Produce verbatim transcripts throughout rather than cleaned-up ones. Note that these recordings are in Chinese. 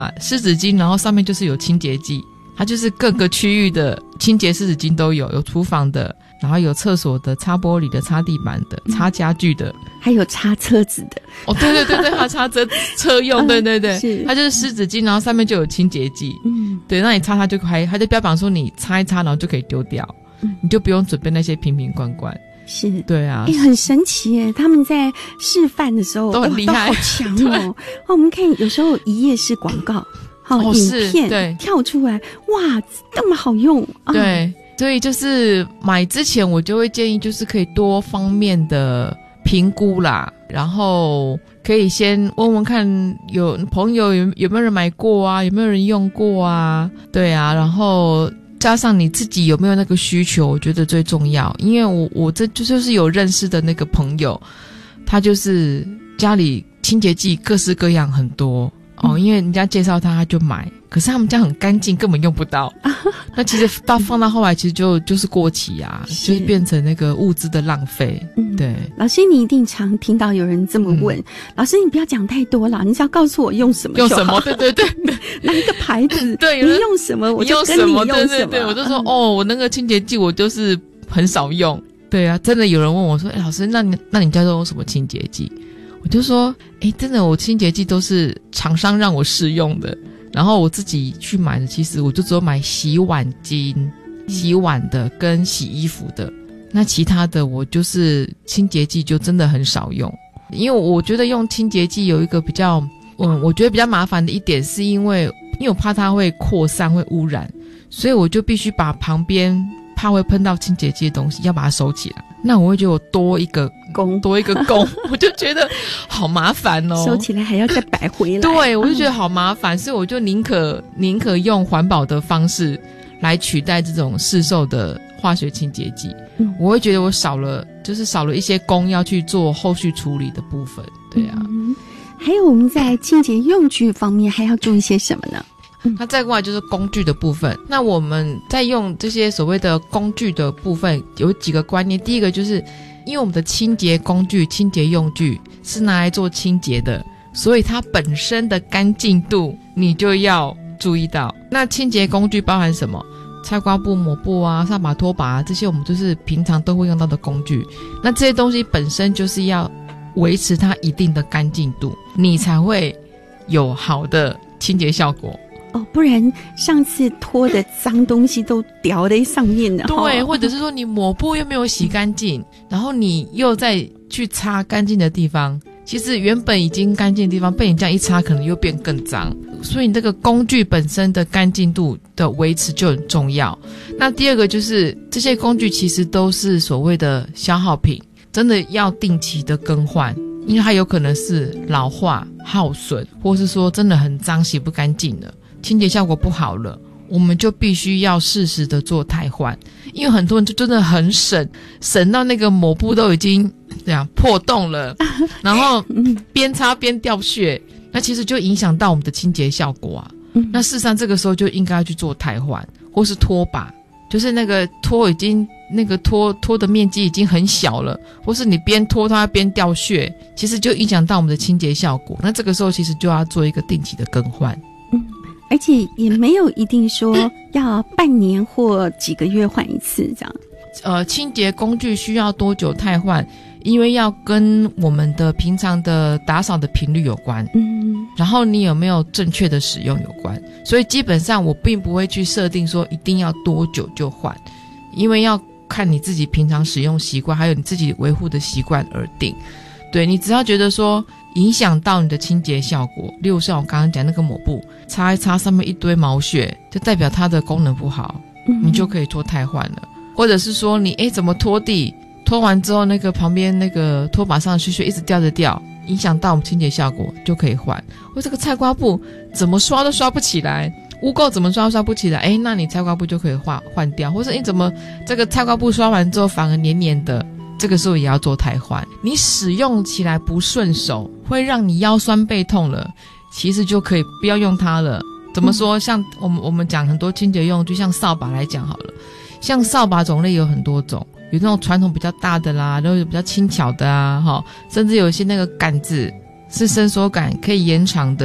啊，湿纸巾，然后上面就是有清洁剂，它就是各个区域的清洁湿纸巾都有，有厨房的，然后有厕所的，擦玻璃的，擦地板的，擦家具的， 还有擦车子的。 哦，对对对对，它擦车车用，对对对， 是它就是湿纸巾，然后上面就有清洁剂，嗯，对，那你擦它就还它就标榜说你擦一擦，然后就可以丢掉，嗯，你就不用准备那些瓶瓶罐罐。 是， 对啊， 欸，很神奇耶！他们在示范的时候都很厉害， 都好强哦。哦，我们看有时候一页式广告，好，哦，影片对跳出来，哇，这么好用，哦， 对，所以就是买之前我就会建议，就是可以多方面的评估啦，然后可以先问问看有朋友有有没有人买过啊，有没有人用过啊，对啊，然后加上你自己有没有那个需求，我觉得最重要。因为我我这就是有认识的那个朋友，他就是家里清洁剂各式各样很多哦，因为人家介绍他他就买，可是他们家很干净，根本用不到。那其实到放到后来，其实就就是过期啊，就是变成那个物资的浪费。嗯，对。 老师，你一定常听到有人这么问，嗯，老师，你不要讲太多了，你只要告诉我用什么就好。 用什么？对对对， 哪一个牌子？ 对， 你用什么我就跟你用什么。 对对对，我就说，嗯，哦，我那个清洁剂我就是很少用。对啊，真的有人问我说，哎，老师，那你那你家都用什么清洁剂？我就说，哎，真的，我清洁剂都是厂商让我试用的，然后我自己去买的，其实我就只有买洗碗巾、洗碗的跟洗衣服的，那其他的我就是清洁剂就真的很少用，因为我觉得用清洁剂有一个比较，嗯，我觉得比较麻烦的一点，是因为因为我怕它会扩散会污染，所以我就必须把旁边怕会喷到清洁剂的东西要把它收起来。那我会觉得我多一个工， 多一个工，我就觉得好麻烦哦， 收起来还要再摆回来。 对，我就觉得好麻烦，嗯，所以我就宁可宁可用环保的方式来取代这种市售的化学清洁剂。嗯，我会觉得我少了，就是少了一些工要去做后续处理的部分。对啊， 嗯，还有我们在清洁用具方面还要注意些什么呢？ 那再过来就是工具的部分。那我们在用这些所谓的工具的部分，有几个观念。第一个就是，因为我们的清洁工具、清洁用具是拿来做清洁的，所以它本身的干净度你就要注意到。那清洁工具包含什么？菜瓜布、抹布啊、扫把、拖把啊，这些我们就是平常都会用到的工具。那这些东西本身就是要维持它一定的干净度，你才会有好的清洁效果。 哦，不然上次拖的脏东西都掉在上面了。 对，或者是说你抹布又没有洗干净，然后你又再去擦干净的地方，其实原本已经干净的地方被你这样一擦，可能又变更脏。所以你这个工具本身的干净度的维持就很重要。那第二个就是这些工具其实都是所谓的消耗品，真的要定期的更换，因为它有可能是老化、耗损，或是说真的很脏洗不干净了，清洁效果不好了，我们就必须要适时的做汰换。因为很多人就真的很省，省到那个抹布都已经这样破洞了，然后边擦边掉屑，那其实就影响到我们的清洁效果啊。那事实上这个时候就应该去做汰换，或是拖把，就是那个拖已经那个拖拖的面积已经很小了，或是你边拖它边掉屑，其实就影响到我们的清洁效果。那这个时候其实就要做一个定期的更换。 而且也没有一定说要半年或几个月换一次这样。 呃，清洁工具需要多久汰换？因为要跟我们的平常的打扫的频率有关，嗯，然后你有没有正确的使用有关。所以基本上我并不会去设定说一定要多久就换，因为要看你自己平常使用习惯，还有你自己维护的习惯而定。对，你只要觉得说影响到你的清洁效果，例如像我刚刚讲那个抹布擦一擦上面一堆毛屑，就代表它的功能不好，嗯，你就可以做汰换了。或者是说你诶怎么拖地，拖完之后那个旁边那个拖把上的屑屑一直掉着掉，影响到我们清洁效果，就可以换。或这个菜瓜布怎么刷都刷不起来，污垢怎么刷都刷不起来，诶那你菜瓜布就可以换换掉。或者你怎么这个菜瓜布刷完之后反而黏黏的，这个时候也要做汰换。你使用起来不顺手，会让你腰酸背痛了，其实就可以不要用它了。怎么说？像我们我们讲很多清洁用具，像扫把来讲好了，像扫把种类有很多种，有那种传统比较大的啦，然后有比较轻巧的啊，齁，甚至有一些那个杆子是伸缩杆可以延长的，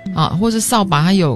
啊，或是扫把它有